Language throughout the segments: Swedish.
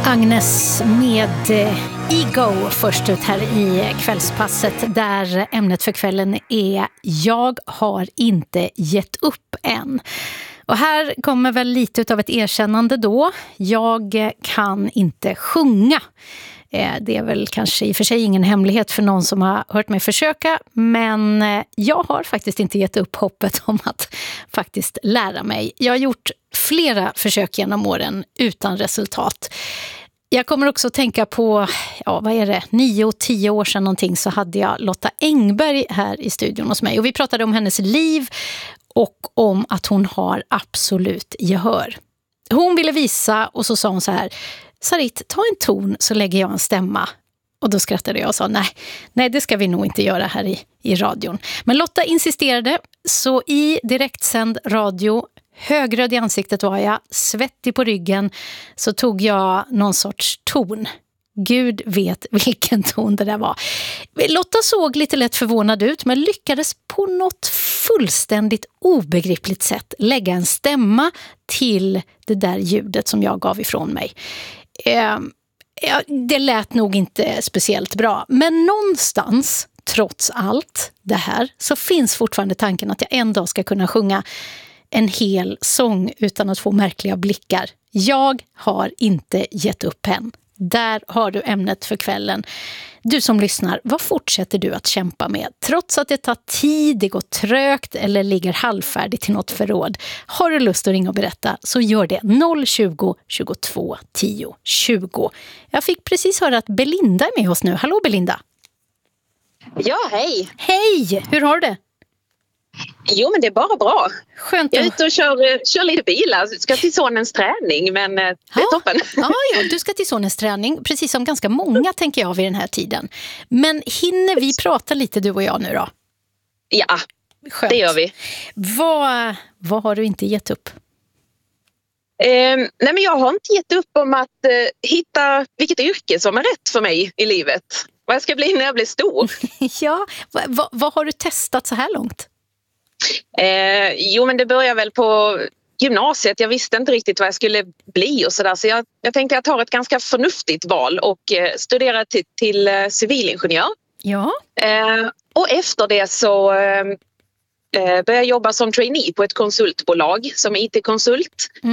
Agnes med Ego först ut här i kvällspasset, där ämnet för kvällen är Jag har inte gett upp än. Och här kommer väl lite av ett erkännande då. Jag kan inte sjunga. Det är väl kanske i och för sig ingen hemlighet för någon som har hört mig försöka, men jag har faktiskt inte gett upp hoppet om att faktiskt lära mig. Jag har gjort flera försök genom åren utan resultat. Jag kommer också att tänka på, 9-10 år sedan någonting, så hade jag Lotta Engberg här i studion hos mig. Och vi pratade om hennes liv och om att hon har absolut gehör. Hon ville visa och så sa hon så här: Sarit, ta en ton så lägger jag en stämma. Och då skrattade jag och sa nej det ska vi nog inte göra här i radion. Men Lotta insisterade, så i direktsänd radio, högröd i ansiktet var jag, svettig på ryggen, så tog jag någon sorts ton. Gud vet vilken ton det där var. Lotta såg lite lätt förvånad ut, men lyckades på något fullständigt obegripligt sätt lägga en stämma till det där ljudet som jag gav ifrån mig. Det lät nog inte speciellt bra, men någonstans, trots allt det här, så finns fortfarande tanken att jag en dag ska kunna sjunga en hel sång utan att få märkliga blickar. Jag har inte gett upp än. Där har du ämnet för kvällen. Du som lyssnar, vad fortsätter du att kämpa med? Trots att det tar tid, det går trögt eller ligger halvfärdigt till något förråd. Har du lust att ringa och berätta, så gör det 020 22 10 20. Jag fick precis höra att Belinda är med oss nu. Hallå Belinda! Ja, hej! Hej! Hur har du det? Jo, men det är bara bra. Skönt. Jag är ute och kör lite bilar. Ska till sonens träning, men det är toppen. Ja, du ska till sonens träning, precis som ganska många tänker jag vid den här tiden. Men hinner vi prata lite du och jag nu då? Ja, skönt. Det gör vi. Vad har du inte gett upp? Nej, men jag har inte gett upp om att hitta vilket yrke som är rätt för mig i livet. Vad jag ska bli när jag blir stor. Ja, vad har du testat så här långt? Jo, men det börjar väl på gymnasiet. Jag visste inte riktigt vad jag skulle bli och sådär. Så jag tänkte att jag tar ett ganska förnuftigt val och studerar till civilingenjör. Ja. Och efter det så började jag jobba som trainee på ett konsultbolag som IT-konsult.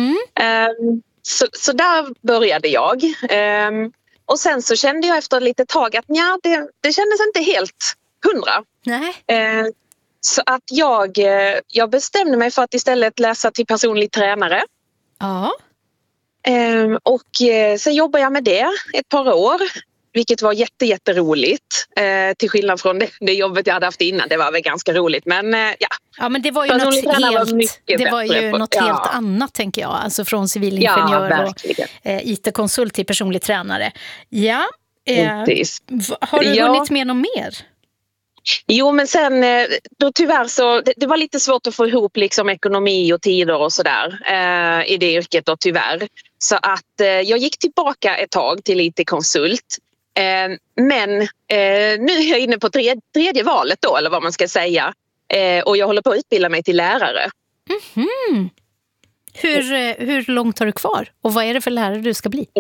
Så där började jag. Och sen så kände jag efter lite tag att det kändes inte helt 100. Nej. Så att jag bestämde mig för att istället läsa till personlig tränare. Ja. Och sen jobbade jag med det ett par år, vilket var jätteroligt. Till skillnad från det jobbet jag hade haft innan. Det var väl ganska roligt, men ja. Ja, men det var ju något helt annat, tänker jag. Alltså från civilingenjör och IT-konsult till personlig tränare. Ja. Har du hunnit med något mer? Jo, men sen då tyvärr så det var lite svårt att få ihop liksom ekonomi och tider och sådär i det yrket då, tyvärr. Så att jag gick tillbaka ett tag till IT-konsult. Men nu är jag inne på tredje valet då, eller vad man ska säga. Och jag håller på att utbilda mig till lärare. Mm-hmm. Hur långt har du kvar? Och vad är det för lärare du ska bli?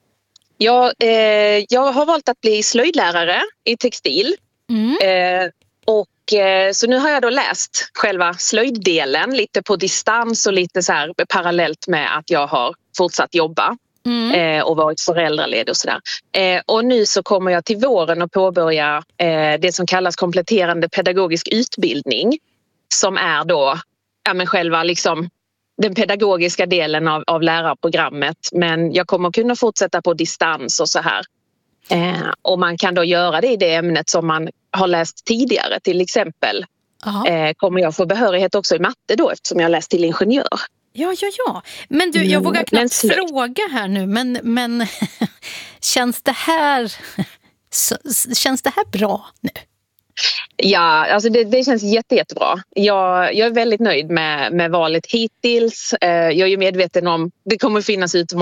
Jag har valt att bli slöjdlärare i textil. Så nu har jag då läst själva slöjddelen lite på distans och lite så här parallellt med att jag har fortsatt jobba och varit föräldraledig och sådär. Och nu så kommer jag till våren att påbörja det som kallas kompletterande pedagogisk utbildning, som är då själva liksom den pedagogiska delen av lärarprogrammet, men jag kommer kunna fortsätta på distans och så här. Och man kan då göra det i det ämnet som man har läst tidigare, till exempel. Kommer jag få behörighet också i matte då, eftersom jag har läst till ingenjör. Ja. Men du, jag vågar knappt fråga här nu, men känns det här bra nu? Ja, alltså det känns jättebra. Jag är väldigt nöjd med valet hittills. Jag är ju medveten om det kommer finnas utmaningar